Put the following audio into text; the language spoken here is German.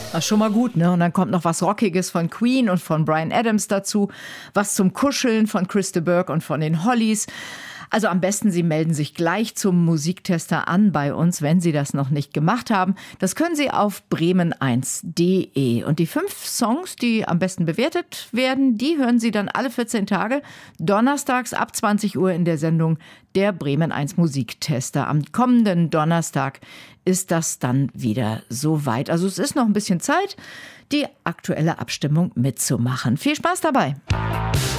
Das ist schon mal gut, ne? Und dann kommt noch was Rockiges von Queen und von Bryan Adams dazu, was zum Kuscheln von Chris de Burgh und von den Hollies. Also am besten, Sie melden sich gleich zum Musiktester an bei uns, wenn Sie das noch nicht gemacht haben. Das können Sie auf bremen1.de. Und die 5 Songs, die am besten bewertet werden, die hören Sie dann alle 14 Tage, donnerstags ab 20 Uhr in der Sendung Der Bremen 1 Musiktester. Am kommenden Donnerstag ist das dann wieder soweit. Also es ist noch ein bisschen Zeit, die aktuelle Abstimmung mitzumachen. Viel Spaß dabei!